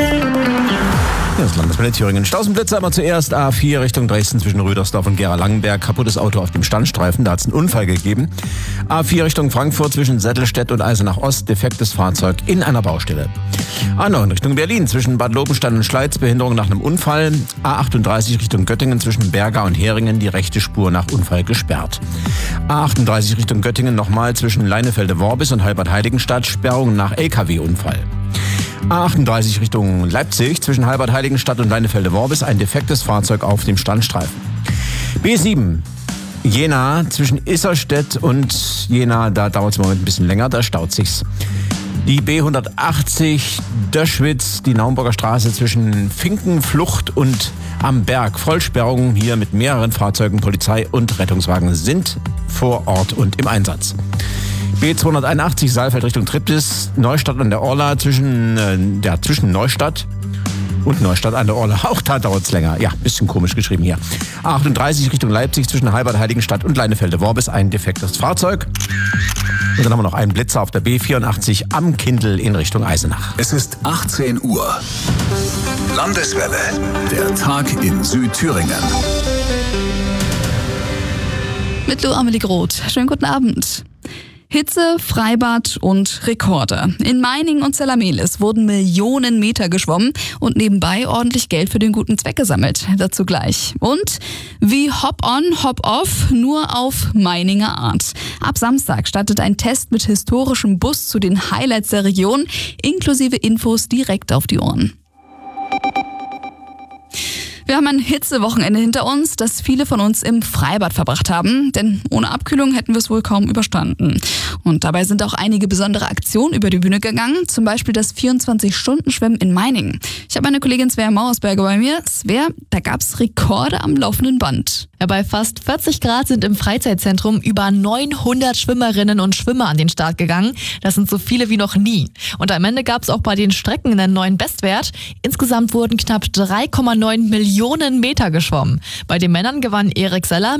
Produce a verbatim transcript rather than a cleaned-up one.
Das Landeswelle Thüringen. Stausenblitzer aber zuerst A vier Richtung Dresden zwischen Rüdersdorf und Gera-Langenberg. Kaputtes Auto auf dem Standstreifen, da hat es einen Unfall gegeben. A vier Richtung Frankfurt zwischen Sättelstedt und Eisenach-Ost. Defektes Fahrzeug in einer Baustelle. A neun Richtung Berlin zwischen Bad Lobenstein und Schleiz. Behinderung nach einem Unfall. A achtunddreißig Richtung Göttingen zwischen Berga und Heringen. Die rechte Spur nach Unfall gesperrt. A achtunddreißig Richtung Göttingen nochmal zwischen Leinefelde-Worbis und Halbert-Heiligenstadt. Sperrung nach L K W-Unfall. A achtunddreißig Richtung Leipzig zwischen Halbert-Heiligenstadt und Leinefelde-Worbis ein defektes Fahrzeug auf dem Standstreifen. B sieben Jena zwischen Isserstedt und Jena, da dauert es im Moment ein bisschen länger, da staut sich's. Die B hundertachtzig Döschwitz, die Naumburger Straße zwischen Finkenflucht und am Berg. Vollsperrung hier mit mehreren Fahrzeugen, Polizei und Rettungswagen sind vor Ort und im Einsatz. B zweihunderteinundachtzig Saalfeld Richtung Triptis, Neustadt an der Orla zwischen, äh, ja, zwischen Neustadt und Neustadt an der Orla. Auch da dauert es länger. Ja, bisschen komisch geschrieben hier. A achtunddreißig Richtung Leipzig zwischen Halbert-Heiligenstadt und Leinefelde-Worbis ein defektes Fahrzeug. Und dann haben wir noch einen Blitzer auf der B vierundachtzig am Kindl in Richtung Eisenach. Es ist achtzehn Uhr. Landeswelle. Der Tag in Südthüringen. Mit Lou Amelie Groth. Schönen guten Abend. Hitze, Freibad und Rekorde. In Meiningen und Zellamelis wurden Millionen Meter geschwommen und nebenbei ordentlich Geld für den guten Zweck gesammelt. Dazu gleich. Und wie Hop-on, Hop-off, nur auf Meininger Art. Ab Samstag startet ein Test mit historischem Bus zu den Highlights der Region, inklusive Infos direkt auf die Ohren. Wir haben ein Hitzewochenende hinter uns, das viele von uns im Freibad verbracht haben, denn ohne Abkühlung hätten wir es wohl kaum überstanden. Und dabei sind auch einige besondere Aktionen über die Bühne gegangen, zum Beispiel das vierundzwanzig-Stunden-Schwimmen in Meiningen. Ich habe meine Kollegin Svea Mauersberger bei mir. Svea, da gab es Rekorde am laufenden Band. Ja, bei fast vierzig Grad sind im Freizeitzentrum über neunhundert Schwimmerinnen und Schwimmer an den Start gegangen. Das sind so viele wie noch nie. Und am Ende gab es auch bei den Strecken einen neuen Bestwert. Insgesamt wurden knapp drei Komma neun Millionen Meter geschwommen. Bei den Männern gewann Erik Seller